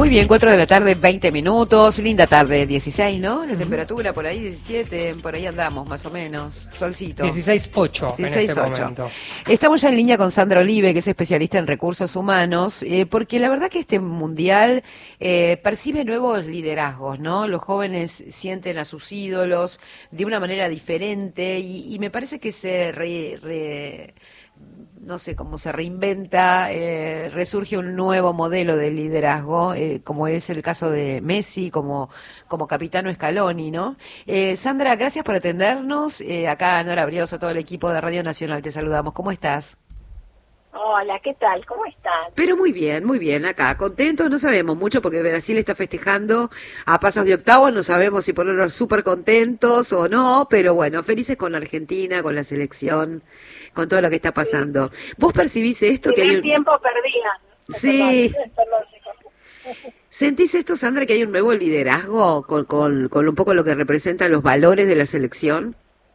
Muy bien, 4 de la tarde, 20 minutos, linda tarde, 16, ¿no? La temperatura por ahí 17, por ahí andamos más o menos, solcito. 16.8 en este 16.8. momento. Estamos ya en línea con Sandra Olive, que es especialista en recursos humanos, porque la verdad que este mundial percibe nuevos liderazgos, ¿no? Los jóvenes sienten a sus ídolos de una manera diferente y me parece que no sé cómo se reinventa, resurge un nuevo modelo de liderazgo, como es el caso de Messi, como capitano Scaloni, ¿no? Sandra, gracias por atendernos. Acá Nora Brioso, todo el equipo de Radio Nacional, te saludamos. ¿Cómo estás? Hola, ¿qué tal? ¿Cómo están? Pero muy bien, acá, contentos, no sabemos mucho porque Brasil está festejando a pasos de octavos, no sabemos si ponernos súper contentos o no, pero bueno, felices con Argentina, con la selección, con todo lo que está pasando. ¿Vos percibís esto? Que hay un... tiempo perdían. Sí. Perdón. ¿Sentís esto, Sandra, que hay un nuevo liderazgo con un poco lo que representan los valores de la selección?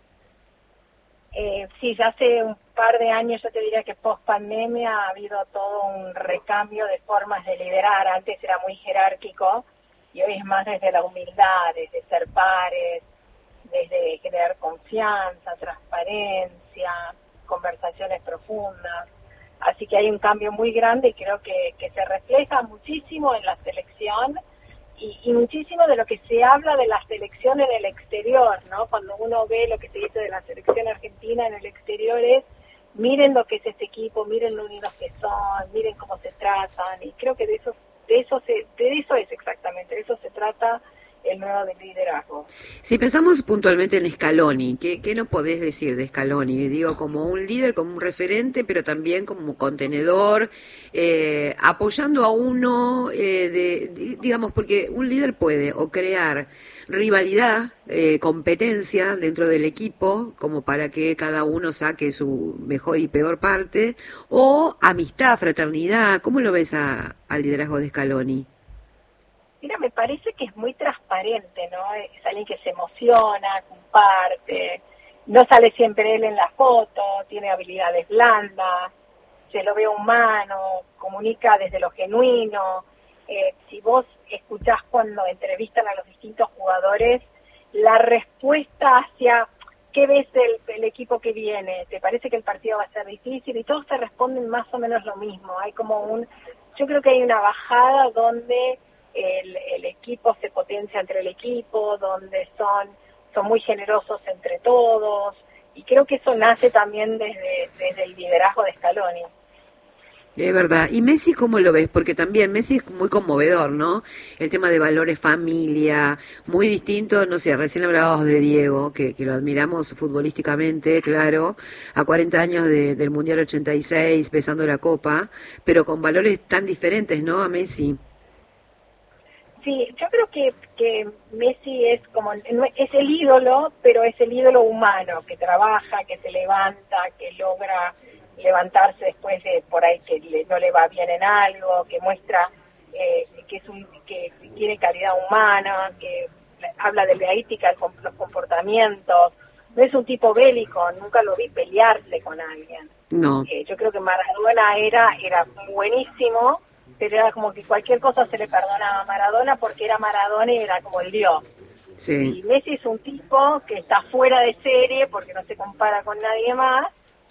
Sí, ya hace un par de años yo te diría que post pandemia ha habido todo un recambio de formas de liderar. Antes era muy jerárquico y hoy es más desde la humildad, desde ser pares, desde crear confianza, transparencia, conversaciones profundas. Así que hay un cambio muy grande y creo que se refleja muchísimo en la selección y muchísimo de lo que se habla de la selección en el exterior, ¿no? Cuando uno ve lo que se dice de la selección argentina en el exterior es, miren lo que es este equipo, miren lo unidos que son, miren cómo se tratan, y creo que de eso es exactamente, de eso se trata el nuevo de liderazgo. Si pensamos puntualmente en Scaloni, ¿qué no podés decir de Scaloni? Digo, como un líder, como un referente, pero también como contenedor, apoyando a uno, digamos, porque un líder puede o crear rivalidad, competencia dentro del equipo, como para que cada uno saque su mejor y peor parte, o amistad, fraternidad. ¿Cómo lo ves al liderazgo de Scaloni? Mira, me parece que es muy transparente, ¿no? Es alguien que se emociona, comparte, no sale siempre él en la foto, tiene habilidades blandas, se lo ve humano, comunica desde lo genuino. Si vos escuchás cuando entrevistan a los distintos jugadores, la respuesta hacia qué ves el equipo que viene, te parece que el partido va a ser difícil, y todos te responden más o menos lo mismo. Hay como yo creo que hay una bajada donde el equipo se potencia entre el equipo, donde son muy generosos entre todos, y creo que eso nace también desde el liderazgo de Scaloni. Es verdad. ¿Y Messi cómo lo ves? Porque también Messi es muy conmovedor, ¿no? El tema de valores, familia, muy distinto, no sé, recién hablábamos de Diego, que lo admiramos futbolísticamente, claro, a 40 años del Mundial 86, pesando la copa, pero con valores tan diferentes, ¿no? A Messi. Sí, yo creo que Messi es el ídolo, pero es el ídolo humano, que trabaja, que se levanta, que logra levantarse después de por ahí que no le va bien en algo, que muestra que tiene calidad humana, que habla de la ética, los comportamientos. No es un tipo bélico, nunca lo vi pelearse con alguien. No. Yo creo que Maradona era buenísimo, pero era como que cualquier cosa se le perdonaba a Maradona porque era Maradona y era como el dios. Sí. Y Messi es un tipo que está fuera de serie porque no se compara con nadie más,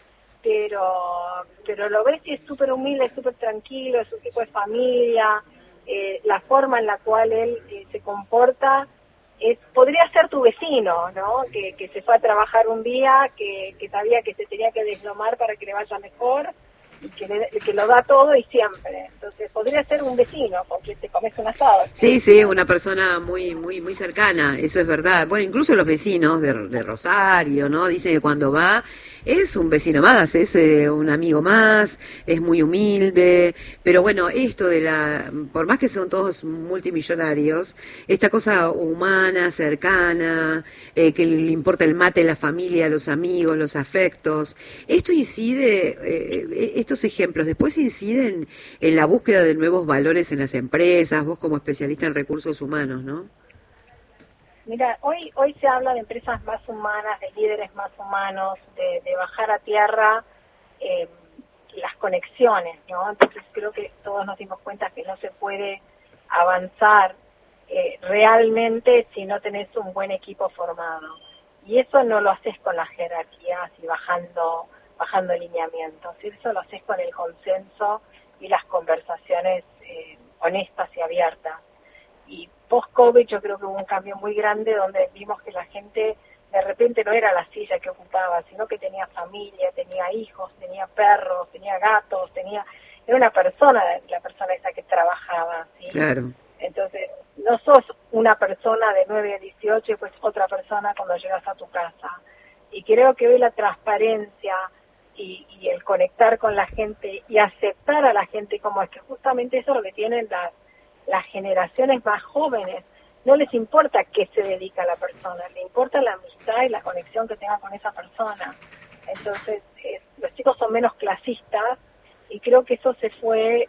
pero lo ves y es súper humilde, súper tranquilo, es un tipo de familia. La forma en la cual él se comporta podría ser tu vecino, ¿no? Que se fue a trabajar un día, que sabía que se tenía que deslomar para que le vaya mejor, y que lo da todo y siempre. Entonces podría ser un vecino porque te comes un asado. Sí, una persona muy cercana, eso es verdad. Bueno, incluso los vecinos de Rosario, ¿no? Dicen que cuando va es un vecino más, es un amigo más, es muy humilde, pero bueno, esto por más que son todos multimillonarios, esta cosa humana, cercana, que le importa el mate, la familia, los amigos, los afectos, esto incide, estos ejemplos después inciden en la búsqueda de nuevos valores en las empresas, vos como especialista en recursos humanos, ¿no? Mira, hoy se habla de empresas más humanas, de líderes más humanos, de bajar a tierra las conexiones, ¿no? Entonces creo que todos nos dimos cuenta que no se puede avanzar realmente si no tenés un buen equipo formado. Y eso no lo haces con las jerarquías y bajando lineamientos. Eso lo haces con el consenso y las conversaciones honestas y abiertas. Y post-COVID yo creo que hubo un cambio muy grande donde vimos que la gente de repente no era la silla que ocupaba, sino que tenía familia, tenía hijos, tenía perros, tenía gatos, era una persona, la persona esa que trabajaba, ¿sí? Claro. Entonces, no sos una persona de 9 a 18 y pues otra persona cuando llegas a tu casa. Y creo que hoy la transparencia y el conectar con la gente y aceptar a la gente como es, que justamente eso es lo que tienen las generaciones más jóvenes. No les importa qué se dedica la persona, le importa la amistad y la conexión que tenga con esa persona. Entonces, los chicos son menos clasistas y creo que eso se fue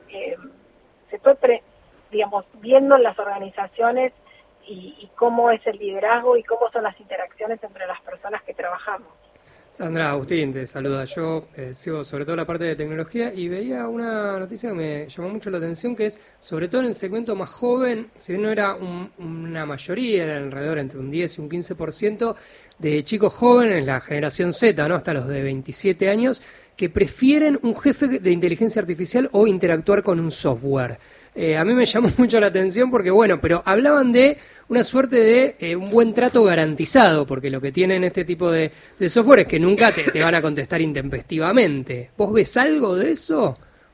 digamos, viendo en las organizaciones y cómo es el liderazgo y cómo son las interacciones entre las personas que trabajamos. Sandra, Agustín, te saluda. Yo sigo sobre todo la parte de tecnología y veía una noticia que me llamó mucho la atención, que es, sobre todo en el segmento más joven, si bien no era una mayoría, era alrededor entre un 10 y un 15% de chicos jóvenes, la generación Z, ¿no? Hasta los de 27 años, que prefieren un jefe de inteligencia artificial o interactuar con un software. A mí me llamó mucho la atención porque, bueno, pero hablaban de una suerte de un buen trato garantizado, porque lo que tienen este tipo de software es que nunca te van a contestar intempestivamente. ¿Vos ves algo de eso?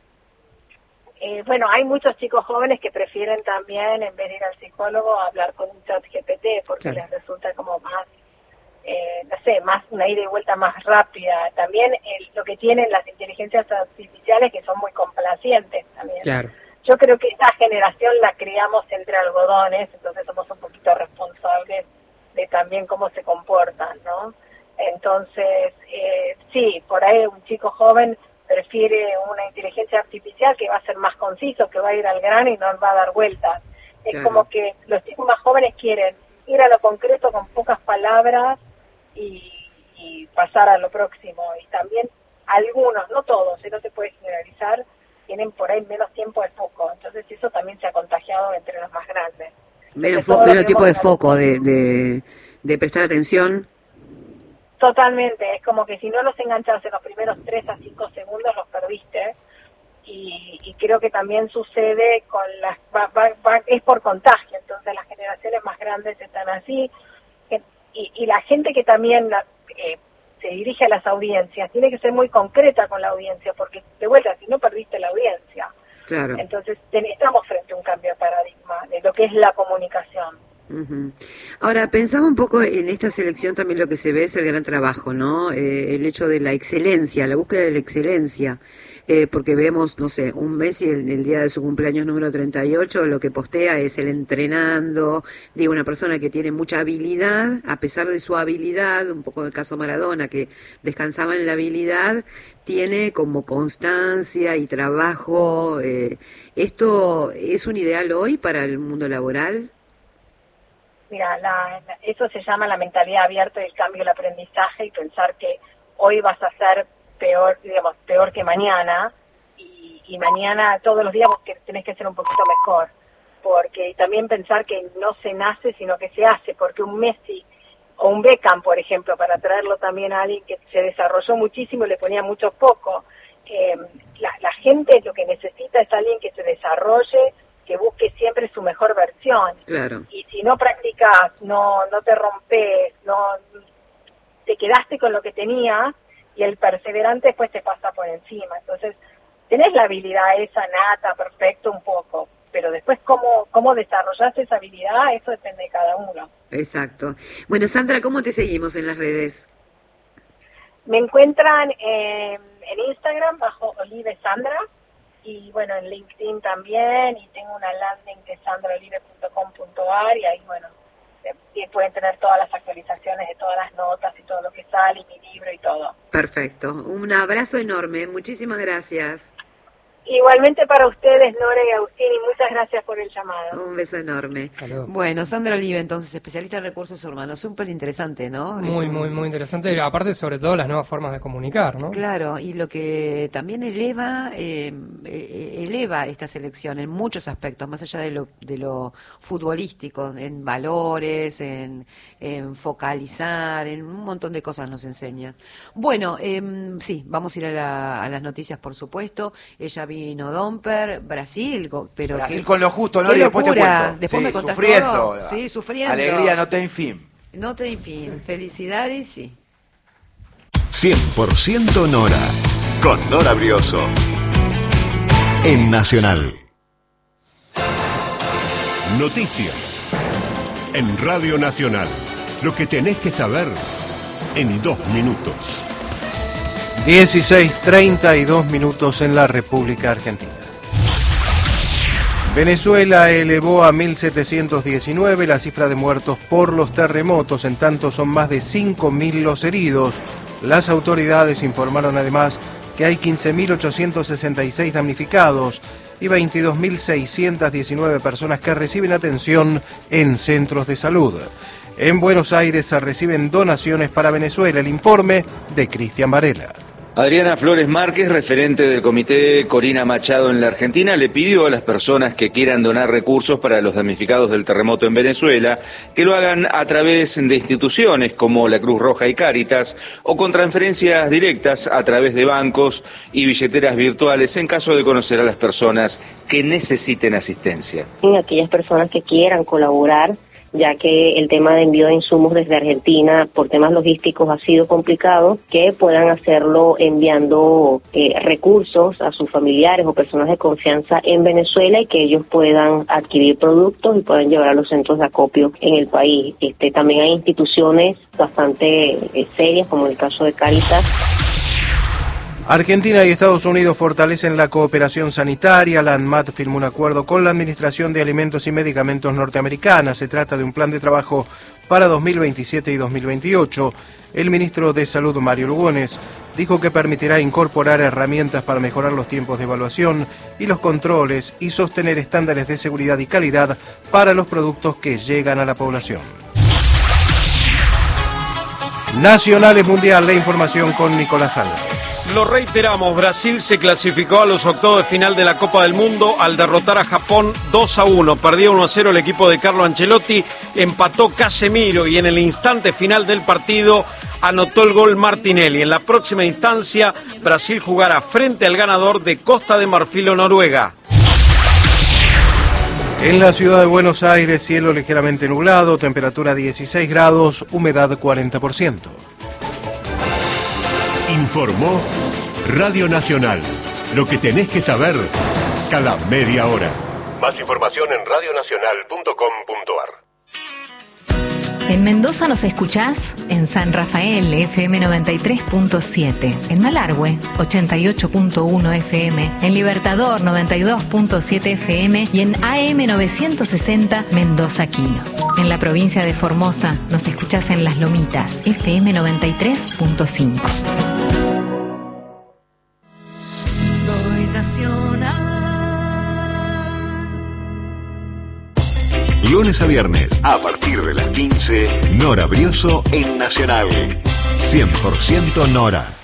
Bueno, hay muchos chicos jóvenes que prefieren también, en vez de ir al psicólogo, hablar con un chat GPT, porque claro, les resulta como más, no sé, más una ida y vuelta más rápida. También lo que tienen las inteligencias artificiales, que son muy complacientes también. Claro. Yo creo que esta generación la criamos entre algodones, entonces somos un poquito responsables de también cómo se comportan, ¿no? Entonces, sí, por ahí un chico joven prefiere una inteligencia artificial que va a ser más conciso, que va a ir al grano y no va a dar vueltas. Es claro, como que los chicos más jóvenes quieren ir a lo concreto con pocas palabras y pasar a lo próximo. Y también algunos, no todos, no se puede generalizar, tienen por ahí menos tiempo de foco, entonces eso también se ha contagiado entre los más grandes. Menos tiempo de foco, de prestar atención. Totalmente, es como que si no los enganchas en los primeros 3 a 5 segundos los perdiste, y creo que también sucede con es por contagio, entonces las generaciones más grandes están así, y la gente que también se dirige a las audiencias, tiene que ser muy concreta con la audiencia, porque de vuelta, si no perdiste la audiencia. Claro. Entonces, estamos frente a un cambio de paradigma de lo que es la comunicación. Uh-huh. Ahora, pensaba un poco en esta selección, también lo que se ve es el gran trabajo, ¿no? El hecho de la excelencia, la búsqueda de la excelencia, porque vemos, no sé, un Messi el día de su cumpleaños número 38, lo que postea es el entrenando, digo, una persona que tiene mucha habilidad, a pesar de su habilidad, un poco el caso Maradona, que descansaba en la habilidad, tiene como constancia y trabajo. ¿Esto es un ideal hoy para el mundo laboral? Mira, eso se llama la mentalidad abierta y el cambio del aprendizaje, y pensar que hoy vas a ser peor que mañana, y mañana todos los días vos tenés que ser un poquito mejor, porque también pensar que no se nace sino que se hace, porque un Messi o un Beckham, por ejemplo, para traerlo también a alguien que se desarrolló muchísimo y le ponía mucho foco, la gente lo que necesita es alguien que se desarrolle, que busque siempre su mejor versión. Claro. Y si no practicas, no te rompes, no te quedaste con lo que tenías, y el perseverante después te pasa por encima. Entonces, tenés la habilidad esa nata, perfecto, un poco, pero después cómo desarrollás esa habilidad, eso depende de cada uno. Exacto. Bueno, Sandra, ¿cómo te seguimos en las redes? Me encuentran en Instagram bajo Olive Sandra, y bueno, en LinkedIn también, y tengo una landing que es sandraolive.com.ar, y ahí, bueno, pueden tener todas las actualizaciones de todas las notas y todo lo que sale, y mi libro y todo. Perfecto. Un abrazo enorme. Muchísimas gracias. Igualmente para ustedes, Nora y Agustín, y muchas gracias por el llamado. Un beso enorme. Hello. Bueno, Sandra Olive, entonces, especialista en recursos humanos, súper interesante, ¿no? Muy interesante, aparte sobre todo las nuevas formas de comunicar, ¿no? Claro, y lo que también eleva esta selección en muchos aspectos, más allá de lo futbolístico, en valores, en focalizar, en un montón de cosas nos enseñan. Bueno, sí, vamos a ir a las noticias, por supuesto. Ella vino Domper, Brasil, pero Brasil con lo justo, ¿no? Y después te cuento. Después Sí, me contás sufriendo. todo. Sí, sufriendo. Alegría no tiene fin. No tiene fin. Felicidades, sí. 100% Nora, con Nora Brioso, en Nacional. Noticias en Radio Nacional. Lo que tenés que saber en 2 minutos. 16:32 minutos en la República Argentina. Venezuela elevó a 1.719 la cifra de muertos por los terremotos, en tanto son más de 5.000 los heridos. Las autoridades informaron además que hay 15.866 damnificados y 22.619 personas que reciben atención en centros de salud. En Buenos Aires se reciben donaciones para Venezuela. El informe de Cristian Varela. Adriana Flores Márquez, referente del comité Corina Machado en la Argentina, le pidió a las personas que quieran donar recursos para los damnificados del terremoto en Venezuela que lo hagan a través de instituciones como la Cruz Roja y Cáritas o con transferencias directas a través de bancos y billeteras virtuales en caso de conocer a las personas que necesiten asistencia. Aquellas personas que quieran colaborar, ya que el tema de envío de insumos desde Argentina por temas logísticos ha sido complicado, que puedan hacerlo enviando recursos a sus familiares o personas de confianza en Venezuela y que ellos puedan adquirir productos y puedan llevar a los centros de acopio en el país. También hay instituciones bastante serias, como el caso de Cáritas. Argentina y Estados Unidos fortalecen la cooperación sanitaria. La ANMAT firmó un acuerdo con la Administración de Alimentos y Medicamentos norteamericana. Se trata de un plan de trabajo para 2027 y 2028. El ministro de Salud, Mario Lugones, dijo que permitirá incorporar herramientas para mejorar los tiempos de evaluación y los controles y sostener estándares de seguridad y calidad para los productos que llegan a la población. Nacionales Mundial, la información con Nicolás Álvarez. Lo reiteramos, Brasil se clasificó a los octavos de final de la Copa del Mundo al derrotar a Japón 2-1. Perdió 1-0 el equipo de Carlo Ancelotti, empató Casemiro y en el instante final del partido anotó el gol Martinelli. En la próxima instancia, Brasil jugará frente al ganador de Costa de Marfil o Noruega. En la ciudad de Buenos Aires, cielo ligeramente nublado, temperatura 16 grados, humedad 40%. Informó Radio Nacional. Lo que tenés que saber cada media hora. Más información en radionacional.com.ar. En Mendoza nos escuchás en San Rafael, FM 93.7, en Malargüe, 88.1 FM, en Libertador, 92.7 FM y en AM 960 Mendoza Quino. En la provincia de Formosa nos escuchás en Las Lomitas, FM 93.5. Soy nacional. Lunes a viernes, a partir de las 15, Nora Brioso en Nacional. 100% Nora.